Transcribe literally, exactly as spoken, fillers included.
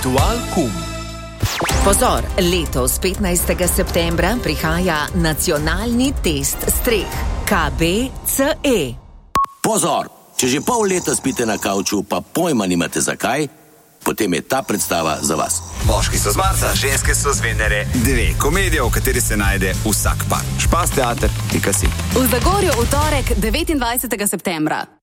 Ritual Kum. Pozor, letos petnajstega septembra prihaja nacionalni test streh K B C E. Pozor, če že pol leta spite na kavču, pa pojma nimate zakaj, potem je ta predstava za vas. Moški so z Marsa, ženske so z Venere. Dve komedije, v kateri se najde vsak par. Špas teater, pika si. V Zagorju v torek devetindvajsetega septembra.